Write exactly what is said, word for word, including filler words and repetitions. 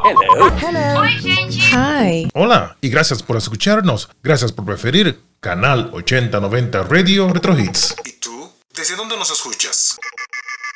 Hello. Hello. Hi. Hola y gracias por escucharnos. Gracias por preferir Canal ochenta noventa Radio Retro Hits. ¿Y tú? ¿Desde dónde nos escuchas?